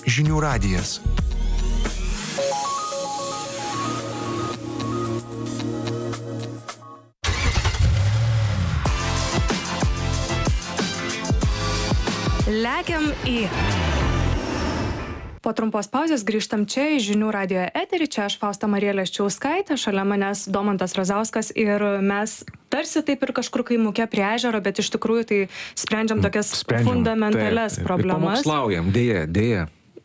Žinių radijas. Lekiam į. Po trumpos pauzės grįžtam čia į Žinių radijo eterį. Čia aš Fausta Marija Leščiauskaitė, šalia manęs Domantas Razauskas ir mes tarsi taip ir kažkur kaimuke prie ežero, bet iš tikrųjų tai sprendžiam tokias fundamentales problemas. Pamokslaujam, dėja.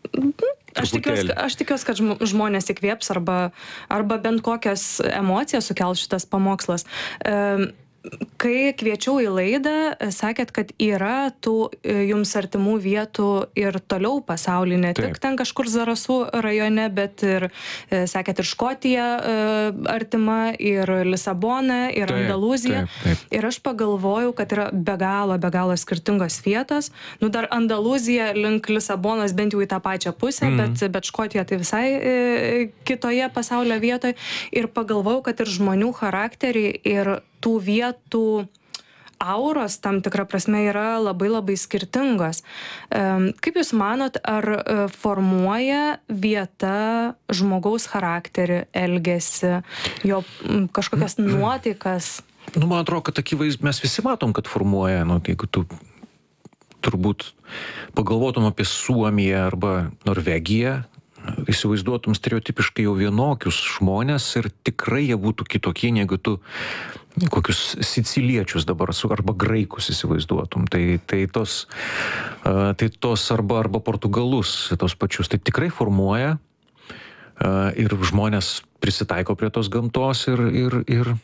Aš tikiuosi, kad žmonės įkvėps arba bent kokias emocijas sukels šitas pamokslas. Kai kviečiau į laidą, sakėt, kad yra tų jums artimų vietų ir toliau pasaulyje, ne tik ten kažkur Zarasų rajone, bet ir, sakėt, ir Škotija artima, ir Lisabona, ir Andalūzija. Ir aš pagalvojau, kad yra be galo skirtingos vietos. Nu, dar Andalūzija link Lisabonos bent jau į tą pačią pusę, bet Škotija tai visai kitoje pasaulio vietoje. Ir pagalvojau, kad ir žmonių charakteriai ir tų vietų auros tam tikrą prasme yra labai skirtingos. Kaip Jūs manot, ar formuoja vieta žmogaus charakterį, elgesį, jo kažkokias nuotaikas? Man atrodo, kad mes visi matom, kad formuoja, jeigu tu turbūt pagalvotum apie Suomiją arba Norvegiją, įsivaizduotum stereotipiškai jau vienokius žmonės ir tikrai jie būtų kitokie, negu tu kokius siciliečius dabar arba graikus įsivaizduotum. Tai tos arba portugalus, tos pačius, tai tikrai formuoja ir žmonės prisitaiko prie tos gamtos ir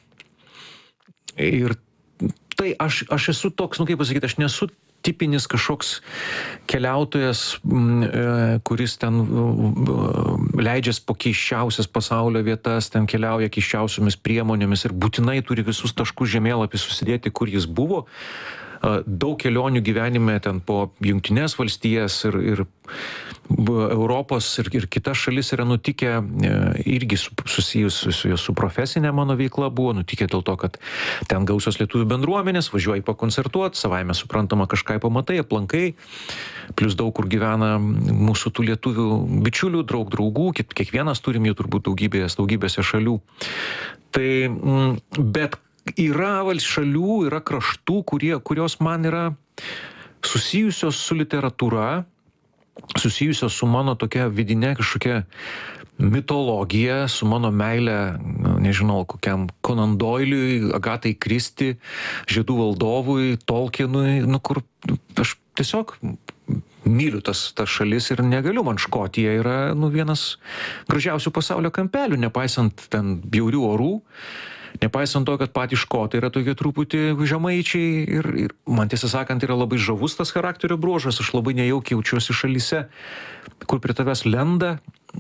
tai aš esu toks, kaip pasakyti, aš nesu tipinis kažkoks keliautojas, kuris ten leidžias po keiščiausias pasaulio vietas, ten keliauja keiščiausiomis priemonėmis ir būtinai turi visus taškus žemėlapį susidėti, kur jis buvo. Daug kelionių gyvenime ten po Jungtines valstijas ir Europos ir kitas šalis yra nutikę irgi susijusios su profesinė mano veikla buvo nutikę dėl to, kad ten gausios lietuvių bendruomenės, važiuoji pakoncertuoti, savaime suprantama kažką pamatai, aplankai, plus daug kur gyvena mūsų tų lietuvių bičiulių, draugų, kiekvienas turim jų turbūt daugybėse šalių. Tai, bet yra šalių, yra kraštų, kurios man yra susijusios su literatūra, susijusios su mano tokia vidinė kažkokia mitologija, su mano meilė, nežinau, kokiam Conan Doiliui, Agatai Kristi, Žiedų valdovui, Tolkienui, kur aš tiesiog myliu tas šalis ir negaliu, man Škotija yra vienas gražiausių pasaulio kampelių, nepaisant ten bjaurių orų. Nepaisant to, kad patys škotai yra tokie truputį žemaičiai ir man tiesą sakant yra labai žavus tas charakterio bruožas, aš labai nejaukiai jaučiuosi šalyse, kur prie tavęs lenda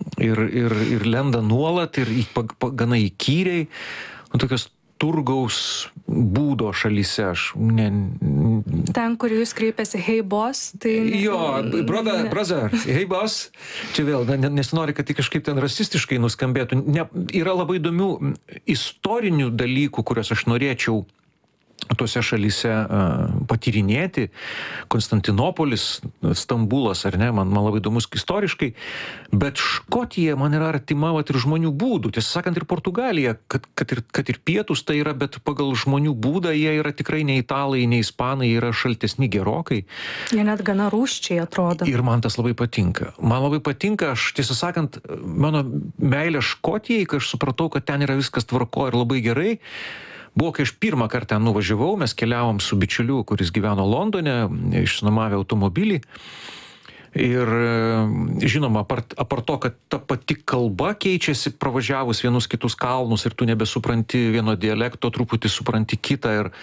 ir lenda nuolat ir gana įkyriai, tokios turgaus būdo šalyse. Ten, kur jūs kreipiasi, hey boss, tai... Jo, brother, hey boss. Čia vėl, nesinori, kad tai kažkaip ten rasistiškai nuskambėtų. Yra labai įdomių istorinių dalykų, kuriuos aš norėčiau tose šalyse patyrinėti. Konstantinopolis, Stambulas, ar ne, man labai įdomus istoriškai, bet Škotija man yra artima ir žmonių būdų. Tiesą sakant, ir Portugalija, kad ir pietus tai yra, bet pagal žmonių būdą jie yra tikrai ne italai, ne ispanai, yra šaltesni gerokai. Jie net gana rūsčiai atrodo. Ir man tas labai patinka. Man labai patinka, aš tiesą sakant, mano meilė Škotijai, kai aš supratau, kad ten yra viskas tvarko ir labai gerai, buvo, kai aš pirmą kartą nuvažiavau, mes keliavom su bičiuliu, kuris gyveno Londone, išsinuomavę automobilį. Ir žinoma, apart to, kad ta pati kalba keičiasi pravažiavus vienus kitus kalnus ir tu nebesupranti vieno dialekto, truputį supranti kitą ir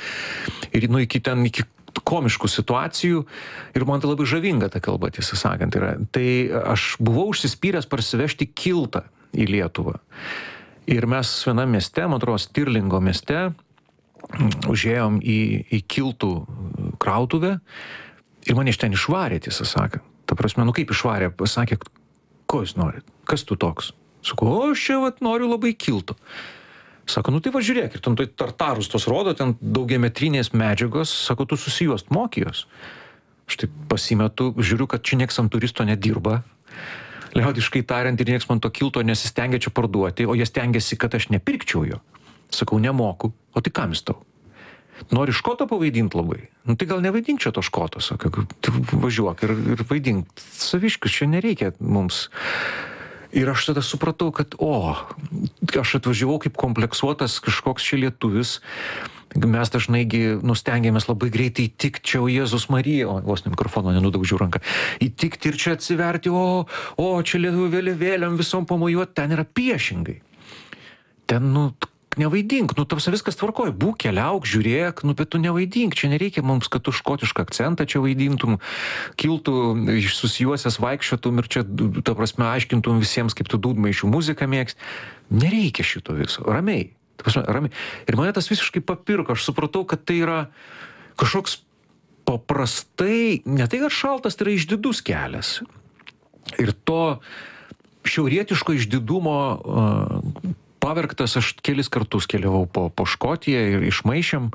iki komiškų situacijų. Ir man tai labai žavinga ta kalba, tiesą sakant, yra. Tai aš buvau užsispyręs parsivežti kiltą į Lietuvą. Ir mes viename mieste, man atrodo, Stirlingo mieste, užėjom į kiltų krautuvę ir mane iš ten išvarė, tiesą sakant. Ta prasme, kaip išvarė, pasakė, ko jūs norit, kas tu toks? Sakau, aš čia noriu labai kilto. Sako, tai žiūrėk, ir ten tartarus tos rodo, ten daugiametrinės medžiagos, sako, tu susijuost mokijos. Aš taip pasimetu, žiūriu, kad čia nieks ant turisto nedirba. liaudiškai tariant, ir nieks man to kilto nesistengia čia parduoti, o jie stengiasi, kad aš nepirkčiau jo. Sakau, nemoku, o tai kam jis tau? Nori škoto pavaidinti labai? Nu tai gal nevaidink čia to škoto, sakau, važiuok ir vaidink. Saviškius čia nereikia mums. Ir aš tada supratau, kad aš atvažiavau kaip kompleksuotas kažkoks čia lietuvis. Mes dažnaigi stengiamės labai greitai įtikti, čia Jėzus Marija, vos ne mikrofono nenudaužiu ranką, įtikti ir čia atsiverti, čia lietuvių vėliavėliam visom pamojuoti, ten yra priešingai. Ten, nevaidink, tarsi viskas tvarkoja, būk, keliauk, žiūrėk, bet tu nevaidink, čia nereikia mums, kad tu škotišką akcentą čia vaidintum, kiltų, susijuosęs vaikščiotum ir čia, ta prasme, aiškintum visiems, kaip tu dūdmaišių muziką mėgsti. Nereikia šito viso, ramiai. Ramiai. Ir mane tas visiškai papirko, aš supratau, kad tai yra kažkoks paprastai, ne tai kad šaltas, tai yra išdidus kelias. Ir to šiaurietiško išdidumo pavergtas, aš kelis kartus keliavau po Škotiją ir išmaišėm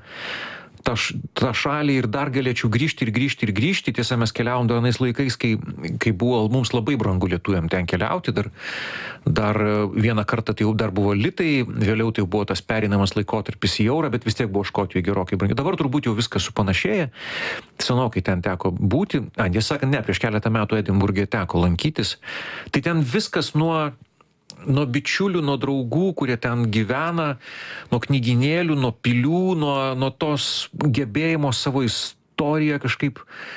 tą šalį ir dar galėčiau grįžti. Tiesa, mes keliavom anais laikais, kai buvo mums labai brangu lietuviam ten keliauti. Dar vieną kartą tai jau dar buvo litai, vėliau tai jau buvo tas perinamas laikotarpis į eurą, bet vis tiek buvo Škotijoje gerokai brangiau. Dabar turbūt jau viskas supanašėja. Senokai ten teko būti. Jie sakė, ne, prieš keletą metų Edinburge teko lankytis. Tai ten viskas nuo bičiulių, nuo draugų, kurie ten gyvena, nuo knygynėlių, nuo pilių, nuo tos gebėjimo savo istoriją kažkaip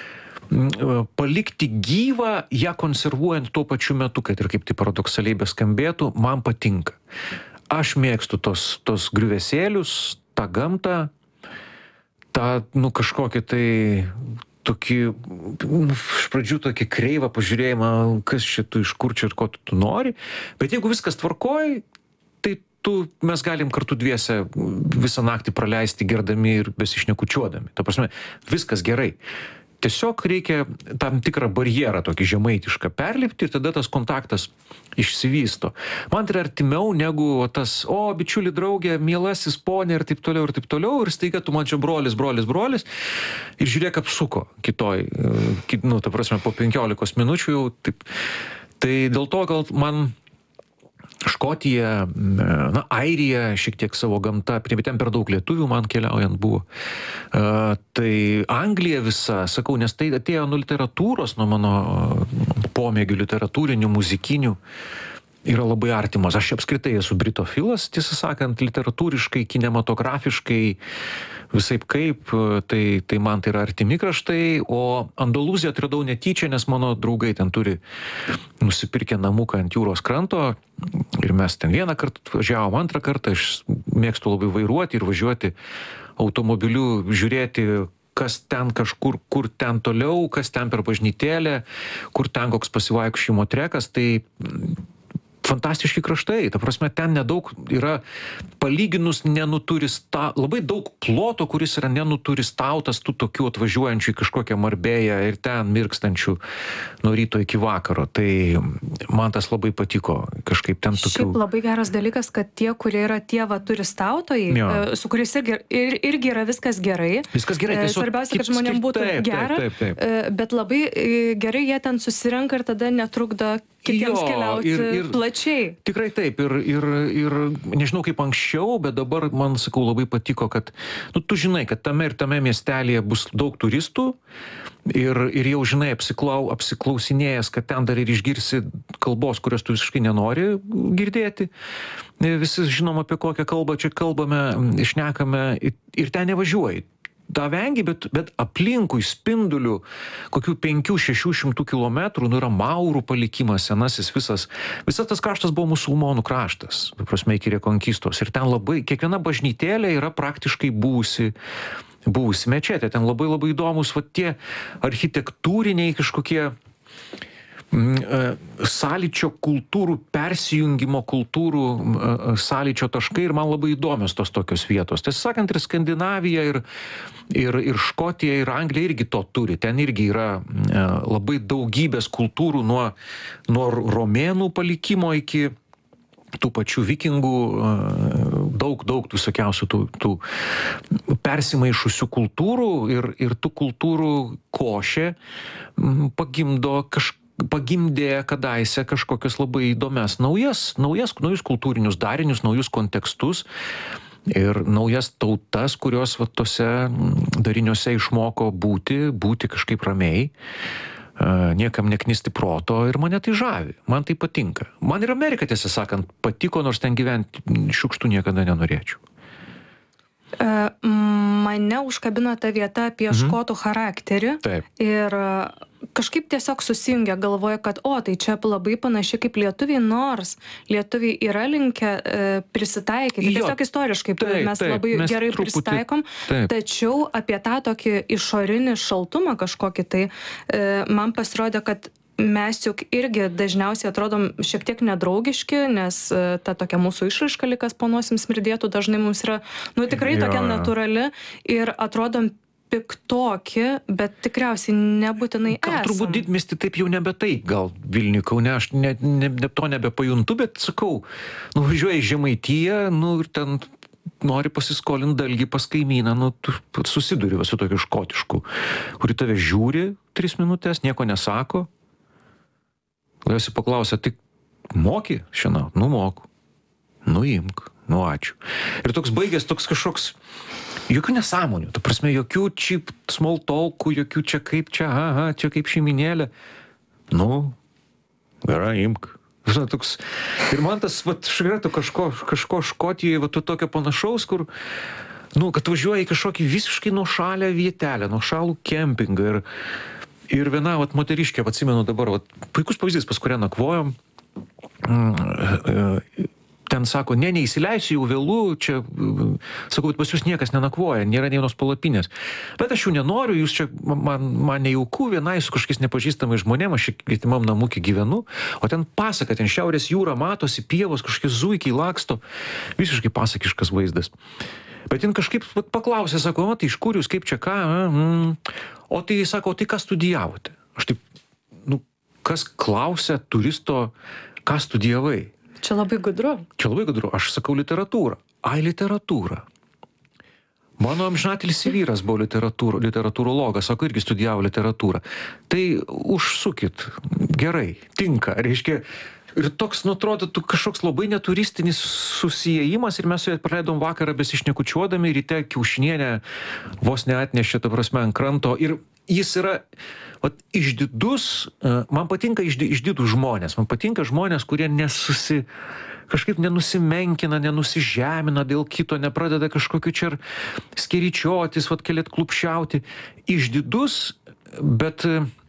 palikti gyvą, ją konservuojant tuo pačiu metu, kad ir kaip tai paradoksaliai beskambėtų, man patinka. Aš mėgstu tos griuvėsėlius, tą gamtą, tą, kažkokį tai tokį, iš pradžių tokį kreivą pažiūrėjimą, kas čia tu, iš kur čia ir ko tu nori. Bet jeigu viskas tvarkoj, tai mes galim kartu dviese visą naktį praleisti gerdami ir besišnekučiuodami. Ta prasme, viskas gerai. Tiesiog reikia tam tikrą barjerą, tokį žemaitišką perlipti ir tada tas kontaktas išsivysto. Man tai yra artimiau negu tas, bičiuli draugė, mielasis ponė ir taip toliau, ir staiga tu man čia brolis, ir žiūrėk apsuko kitoj, ta prasme, po 15 minučių jau taip. Tai dėl to gal man Škotija, Airija šiek tiek savo gamta, ten per daug lietuvių man keliaujant buvo. Tai Anglija visa, sakau, nes tai atėjo nuo literatūros, nuo mano pomėgių literatūrinių, muzikinių, yra labai artimos. Aš apskritai esu britofilas, tiesą sakant, literatūriškai, kinematografiškai, visaip kaip, tai man tai yra artimi kraštai, o Andalūziją atradau netyčia, nes mano draugai ten turi nusipirkę namuką ant jūros kranto ir mes ten vieną kartą važiavom, antrą kartą, aš mėgstu labai vairuoti ir važiuoti automobiliu, žiūrėti, kas ten kažkur, kur ten toliau, kas ten per bažnytėlę, kur ten koks pasivaikščiojimo trekas, tai fantastiški kraštai, ta prasme, ten nedaug yra palyginus labai daug ploto, kuris yra nenuturistautas tų tokių atvažiuojančių į kažkokią Marbėją ir ten mirkstančių nuo ryto iki vakaro. Tai man tas labai patiko kažkaip ten tokių. Šiaip labai geras dalykas, kad tie, kurie yra turistautojai, su kuriais irgi yra viskas gerai. Viskas gerai, tiesiog. Svarbiausia, kad žmonėms būtų gera, bet labai gerai jie ten susirenka ir tada netrukdo kitiems keliauti plačiai. Tikrai taip. Ir nežinau kaip anksčiau, bet dabar man, sakau, labai patiko, kad tu žinai, kad tame ir tame miestelėje bus daug turistų ir jau žinai, apsiklausinėjęs, kad ten dar ir išgirsi kalbos, kurios tu visiškai nenori girdėti. Visi žinom, apie kokią kalbą čia kalbame, šnekame ir ten nevažiuoji. tą vengi, bet aplinkui spindulių kokių 500-600 kilometrų yra maurų palikimas senasis visas tas kraštas buvo musulmonų kraštas, prasme iki rekonkistos. Ir ten labai, kiekviena bažnytėlė yra praktiškai buvusi mečetė. Ten labai įdomus tie architektūriniai kažkokie sąlyčio kultūrų, persijungimo kultūrų sąlyčio taškai ir man labai įdomios tos tokios vietos. Tiesą sakant, ir Skandinavija, ir Škotija, ir Anglija irgi to turi. Ten irgi yra labai daugybės kultūrų nuo romėnų palikimo iki tų pačių vikingų, daug visokiausių tų persimaišusių kultūrų ir tų kultūrų košė pagimdo pagimdė kadaise kažkokias labai įdomias naujus kultūrinius darinius, naujus kontekstus ir naujas tautas, kurios va tose dariniuose išmoko būti kažkaip ramiai, niekam neknisti proto ir mane tai žavi, man tai patinka. Man ir Amerika, tiesą sakant, patiko, nors ten gyventi šiukštų niekada nenorėčiau. Mane užkabino ta vieta apie škotų charakterį. Taip. Ir kažkaip tiesiog susijungia galvoje, kad tai čia labai panašiai kaip lietuviai, nors lietuviai yra linkę prisitaikyti. Tiesiog istoriškai mes labai gerai prisitaikom, tačiau apie tą tokį išorinį šaltumą kažkokį tai man pasirodė, kad mes juk irgi dažniausiai atrodom šiek tiek nedraugiški, nes ta tokia mūsų išraiška, lyg po nosim smirdėtų, dažnai mums yra, tikrai tokia natūrali ir atrodom piktoki, bet tikriausiai nebūtinai esam. Turbūt didmiestį taip jau nebe taip, gal Vilniuj, Kaune, aš to nebepajuntu, bet sakau, nuvažiuoji į Žemaitiją, ir ten nori pasiskolinti dalgį pas kaimyną, tu susiduri su tokiu škotišku, kuri tave žiūri 3 minutės, nieko nesako. Galiausiai paklausė, tai moki šiandien? Moku. Imk. Ačiū. Ir toks baigęs, toks kažkoks, jokių nesąmonių, ta prasme, jokių čip small talkų, jokių čia kaip čia kaip šeiminėlė. Gerai, imk. Toks, ir man tas, šagrėtų kažko Škotijoje, tokio panašaus, kur, kad važiuoja į kažkokį visiškai nuošalę vietelę, nuošalų kempingą ir viena, moteriškė, atsimenu dabar, puikus pavyzdys, pas kurią nakvojom, ten sako, neįsileisiu jau vėlų, čia, sakau, pas jūs niekas nenakvoja, nėra nei vienos palapinės, bet aš jų nenoriu, jūs čia, man nejauku, vienai su kažkokiais nepažįstamais žmonėm, aš kvietimam namukį gyvenu, o ten pasaka, ten šiaurės jūra matosi, pievos, kažkokie zuikiai laksto, visiškai pasakiškas vaizdas. Bet jin kažkaip paklausė, sako, tai iš kur jūs, kaip čia ką, o tai sako, tai ką studijavote? Aš taip, kas klausia turisto, ką studijavai? Čia labai gudru. Aš sakau literatūrą. Literatūra. Mano amžinatilsį vyras buvo literatūrologas, sako, irgi studijavo literatūrą. Tai užsukit, gerai, tinka, reiškia. Ir toks, atrodytų, kažkoks labai neturistinis susiejimas ir mes su juo praleidom vakarą besišnekučiuodami, ryte kiaušinienę vos neatnešė, ta prasme, ant kranto. Ir jis yra išdidus, man patinka išdidus žmonės, man patinka žmonės, kurie kažkaip nenusimenkina, nenusižemina dėl kito, nepradeda kažkokiu čia skeričiotis, kelėt klupšiauti. Išdidus, bet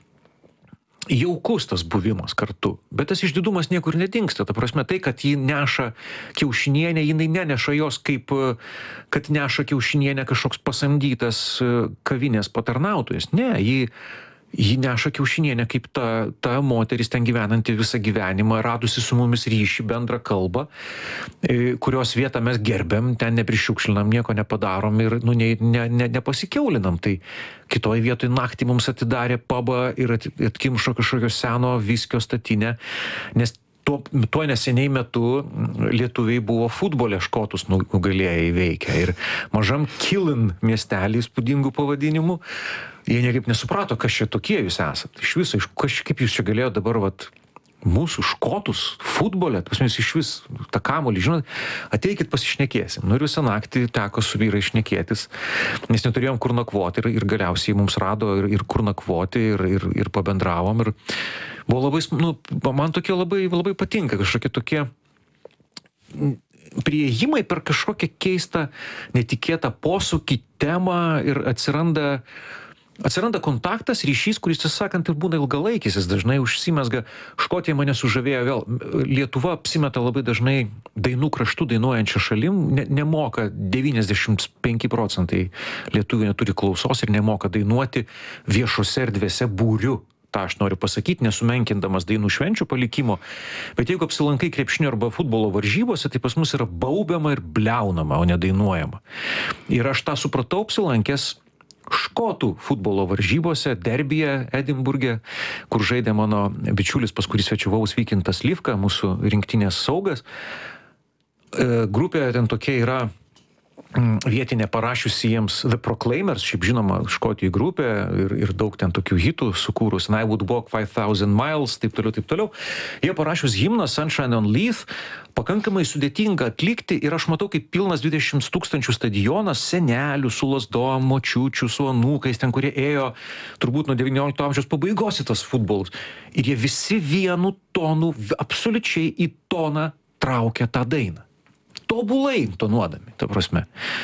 jaukus tas buvimas kartu, bet tas išdidumas niekur nedingsta, ta prasme, tai, kad jį neša kiaušinienė, jinai neneša jos kaip, kad neša kiaušinienė kažkoks pasamdytas kavinės patarnautojas, ne, jį neša kiaušinienė kaip ta moteris ten gyvenanti visą gyvenimą, radusi su mumis ryšį, bendrą kalbą, kurios vietą mes gerbėm, ten neprišiukšlinam, nieko nepadarom ir nepasikiaulinam. Tai kitoj vietoj naktį mums atidarė pubą ir atkimšo kažkokio seno viskio statinę, nes tuo neseniai metu lietuviai buvo futbole škotus nugalėję įveikę ir mažam Kiln miestelį įspūdingų pavadinimų. Jie niekaip nesuprato, kas čia tokie jūs esat. Iš viso, kaip jūs čia galėjo dabar mūsų škotus futbole, jūs iš vis tą kamuolį, žinot, ateikit pasišnekėsim. Ir visą naktį teko su vyrai šnekėtis, nes neturėjom kur nakvoti ir galiausiai mums rado ir kur nakvoti ir pabendravom. Ir buvo labai, man tokie labai patinka kažkokie tokie priėjimai per kažkokią keistą, netikėtą posūkį, temą ir atsiranda kontaktas, ryšys, kuris, tiesą sakant, ir būna ilgalaikis, jis dažnai užsimezga. Škotija mane sužavėjo vėl. Lietuva apsimeta labai dažnai dainų kraštų dainuojančią šalim, nemoka 95% lietuvių neturi klausos ir nemoka dainuoti viešose erdvėse būriu. Ta aš noriu pasakyti, nesumenkindamas dainų švenčių palikimo, bet jeigu apsilankai krepšinio arba futbolo varžybose, tai pas mus yra baubiama ir bliaunama, o ne dainuojama. Ir aš tą supratau apsilankęs škotų futbolo varžybose, derbyje, Edinburge, kur žaidė mano bičiulis, pas kurį svečiavaus Vykintas Livka, mūsų rinktinės saugas. Grupė ten tokia yra vietinė parašiusi jiems The Proclaimers, šiaip žinoma, Škotijų grupė ir daug ten tokių hitų sukūrus, and I Would Walk 5,000 Miles, taip toliau. Jie parašius himną Sunshine on Leith, pakankamai sudėtinga atlikti ir aš matau, kaip pilnas 20 000 stadionas, senelių su lazdom, močiučių, su anūkais, ten, kurie ėjo turbūt nuo 19 amžiaus pabaigos į tas futbolus. Ir jie visi vienu tonu, absoliučiai į toną traukia tą dainą. Tobulai intonuodami, ta prasme.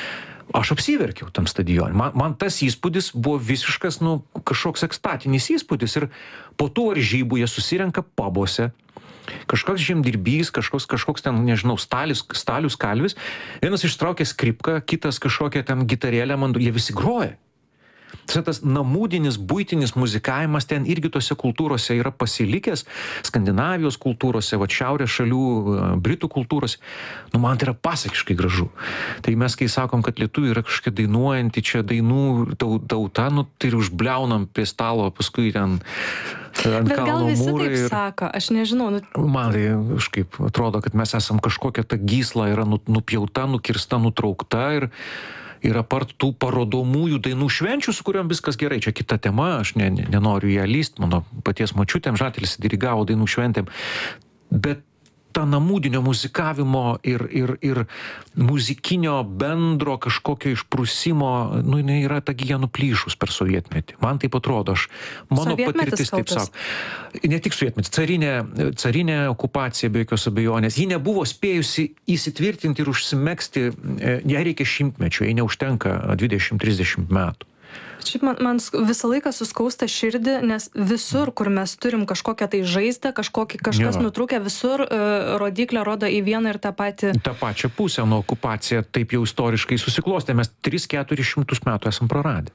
Aš apsiverkiau tam stadione. Man tas įspūdis buvo visiškas, kažkoks ekstatinis įspūdis. Ir po tų varžybų jie susirenka pabuose. Kažkoks žemdirbys, kažkoks ten, nežinau, stalius kalvis. Vienas ištraukė skripką, kitas kažkokią ten gitarėlę, jie visi groja. Tas namūdinis, buitinis muzikavimas ten irgi tose kultūrose yra pasilikęs, Skandinavijos kultūrose, šiaurės šalių, Britų kultūrose. Man tai yra pasakiškai gražu. Tai mes, kai sakom, kad lietuviai yra kažkokia dainuojanti, čia dainų tauta, tai ir užbliaunam prie stalo, paskui ten ant kalno mūrai. Bet gal visi taip sako, aš nežinau. Man tai kažkaip atrodo, kad mes esam kažkokia ta gysla, yra nupjauta, nukirsta, nutraukta ir apart tų parodomųjų dainų švenčių, su kuriuom viskas gerai. Čia kita tema, aš nenoriu ją lyst, mano paties močiutėm Žatelis dirigavo dainų šventėm. Bet ta namūdinio muzikavimo ir muzikinio bendro kažkokio išprusimo, jinai yra ta gija nuplyšus per sovietmetį. Man taip atrodo, mano patirtis taip sako. Ne tik sovietmetis, carinė okupacija be jokios abejonės. Ji nebuvo spėjusi įsitvirtinti ir užsimegzti, jai reikia šimtmečių, jai neužtenka 20-30 metų. Šiaip man visą laiką suskausta širdį, nes visur, kur mes turim kažkokią tai žaizdą, kažkas nutrūkę, visur rodiklė rodo į vieną ir tą patį. Ta pačią pusę, okupacija taip jau istoriškai susiklostė, mes 300-400 metų esam praradę.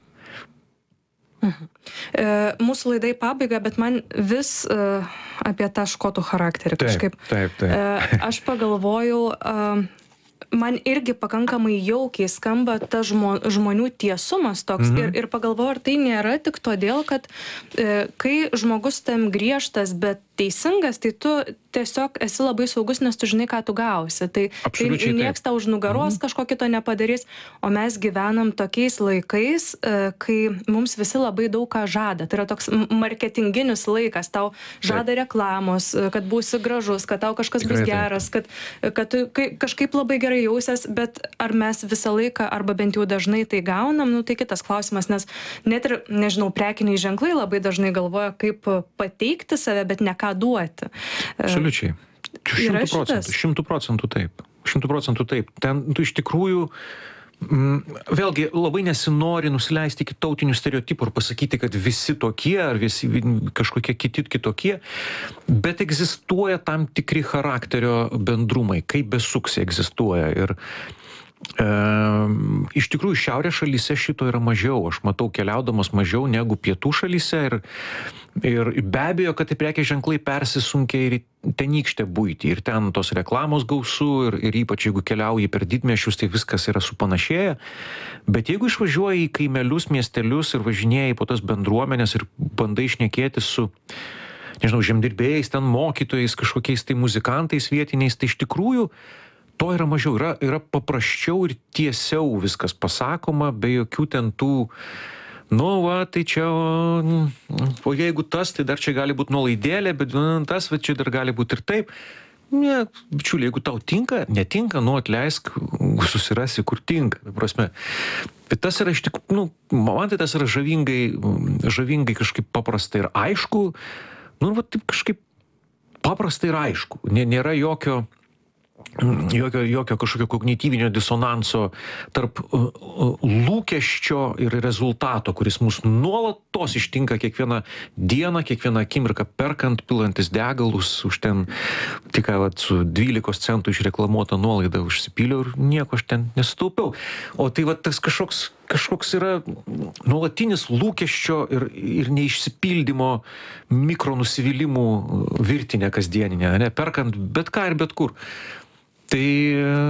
Mūsų laidai pabaiga, bet man vis apie tą škotų charakterį kažkaip. Taip. Aš pagalvojau, man irgi pakankamai jaukiai skamba ta žmonių tiesumas toks ir pagalvoju, ar tai nėra tik todėl, kad kai žmogus tam griežtas, bet teisingas, tai tu tiesiog esi labai saugus, nes tu žinai, ką tu gausi. Tai nieks tau už nugaros kažko kito nepadarys, o mes gyvenam tokiais laikais, kai mums visi labai daug ką žada. Tai yra toks marketinginis laikas, tau žada reklamos, kad būsi gražus, kad tau kažkas bus geras, kad tu kažkaip labai gerai jausies, bet ar mes visą laiką, arba bent jau dažnai tai gaunam, tai kitas klausimas, nes net ir, nežinau, prekiniai ženklai labai dažnai galvoja, kaip pateikti save, bet ne ką duoti. Absoliučiai. 100% taip. 100% taip. Ten iš tikrųjų vėlgi labai nesinori nusileisti iki tautinių stereotipų ir pasakyti, kad visi tokie ar visi kažkokie kitokie, bet egzistuoja tam tikri charakterio bendrumai, kaip besuksi egzistuoja. Ir iš tikrųjų šiaurės šalyse šito yra mažiau. Aš matau keliaudamas mažiau negu pietų šalyse ir be abejo, kad tai prekės ženklai persisunkė ir tenykštė buitį. Ir ten tos reklamos gausu ir ypač jeigu keliauji per didmiesčius, tai viskas yra supanašėję. Bet jeigu išvažiuoji į kaimelius, miestelius ir važinėjai po tas bendruomenės ir bandai šnekėti su, nežinau, žemdirbėjais, ten mokytojais, kažkokiais tai muzikantais vietiniais, tai iš tikrųjų to yra mažiau, yra paprasčiau ir tiesiau viskas pasakoma, be jokių ten tų, tai čia, o jeigu tas, tai dar čia gali būti nuolaidėlė, bet tas, čia dar gali būti ir taip. Ne, bičiuliai, jeigu tau tinka, netinka, atleisk, susirasi, kur tinka, prasme. Bet tas yra iš tikrųjų, man tai tas yra žavingai kažkaip paprastai ir aišku, taip kažkaip paprastai ir aišku, nėra jokio kažkokio kognityvinio disonanso tarp lūkesčio ir rezultato, kuris mus nuolatos ištinka kiekvieną dieną, kiekvieną akimirką perkant, pilantis degalus, už ten tik su 12 centų išreklamuotą nuolaidą užsipyliau ir nieko aš ten nesutaupiau. O tai tas kažkoks yra nuolatinis lūkesčio ir neišsipildymo mikronusivylimų virtinė kasdieninė, perkant bet ką ir bet kur. Tai